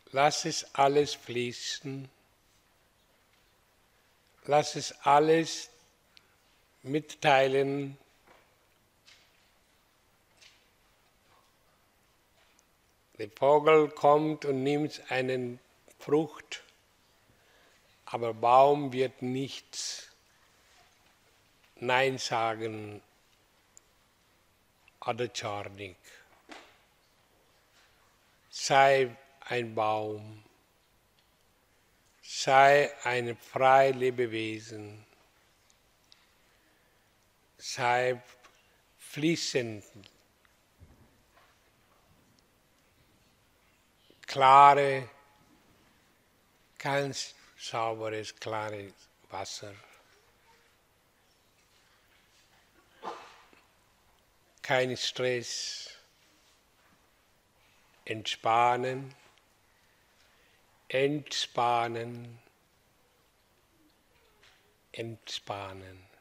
Lass es alles fließen. Lass es alles mitteilen. Der Vogel kommt und nimmt eine Frucht, aber Baum wird nicht Nein sagen oder zornig. Sei ein Baum, sei ein freies Lebewesen, sei fließend, klare, ganz sauberes, klares Wasser. Kein Stress, entspannen, entspannen, entspannen.